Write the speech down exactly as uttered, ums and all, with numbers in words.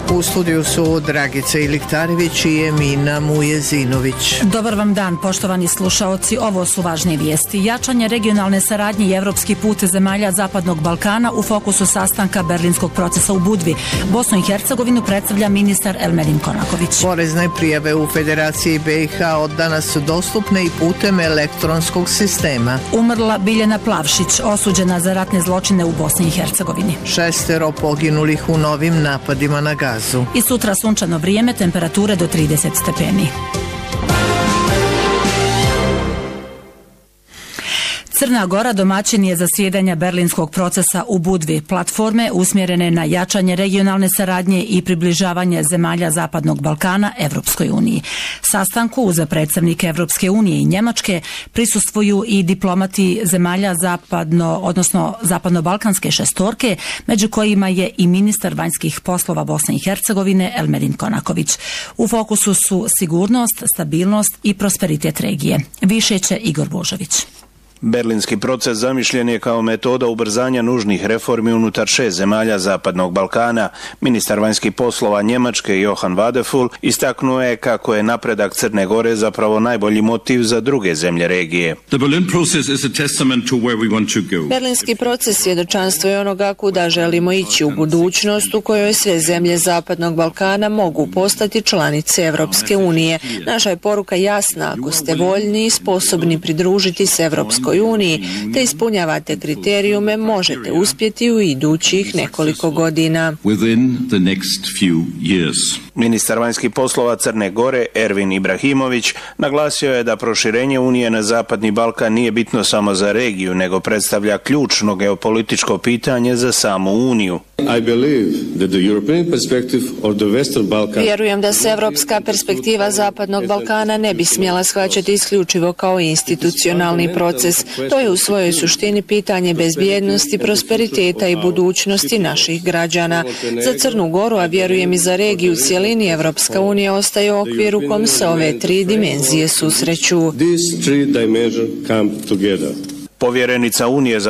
U studiju su Dragica Iliktarević i Emina Mujezinović. Dobar vam dan, poštovani slušaoci. Ovo su važne vijesti. Jačanje regionalne saradnje i evropski put zemalja Zapadnog Balkana u fokusu sastanka Berlinskog procesa u Budvi. Bosnu i Hercegovinu predstavlja ministar Elmedin Konaković. Porezne prijave u Federaciji B i H od danas su dostupne i putem elektronskog sistema. Umrla Biljana Plavšić, osuđena za ratne zločine u Bosni i Hercegovini. Šestero poginulih u novim napadima na Gazu. I sutra sunčano vrijeme, temperature do trideset stepeni. Crna Gora domaćin je zasjedanja Berlinskog procesa u Budvi, platforme usmjerene na jačanje regionalne saradnje i približavanje zemalja Zapadnog Balkana Evropskoj uniji. Sastanku uz predstavnike Evropske unije i Njemačke prisustvuju i diplomati zemalja zapadno, odnosno zapadno-balkanske šestorke, među kojima je i ministar vanjskih poslova Bosne i Hercegovine Elmedin Konaković. U fokusu su sigurnost, stabilnost i prosperitet regije. Više će Igor Božović. Berlinski proces zamišljen je kao metoda ubrzanja nužnih reformi unutar šest zemalja Zapadnog Balkana. Ministar vanjskih poslova Njemačke Johann Wadephul istaknuo je kako je napredak Crne Gore zapravo najbolji motiv za druge zemlje regije. Berlinski proces svjedočanstvo je onoga kuda želimo ići u budućnost u kojoj sve zemlje Zapadnog Balkana mogu postati članice Evropske unije. Naša je poruka jasna: ako ste voljni i sposobni pridružiti se Evropskoj uniji te ispunjavate kriterijume, možete uspjeti u idućih nekoliko godina. Ministar vanjskih poslova Crne Gore Ervin Ibrahimović naglasio je da proširenje Unije na Zapadni Balkan nije bitno samo za regiju, nego predstavlja ključno geopolitičko pitanje za samu Uniju. Vjerujem da se evropska perspektiva Zapadnog Balkana ne bi smjela shvaćati isključivo kao institucionalni proces. To je u svojoj suštini pitanje bezbjednosti, prosperiteta i budućnosti naših građana. Za Crnu Goru, a vjerujem i za regiju u cijelini, Evropska unija ostaje okvir u kom se ove tri dimenzije susreću. Povjerenica Unije za